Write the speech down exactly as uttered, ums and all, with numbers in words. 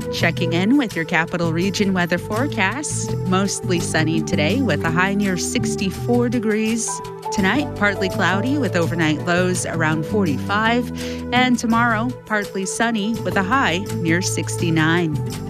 Checking in with your Capital Region weather forecast. Mostly sunny today with a high near sixty-four degrees. Tonight, partly cloudy with overnight lows around forty-five. And tomorrow, partly sunny with a high near sixty-nine.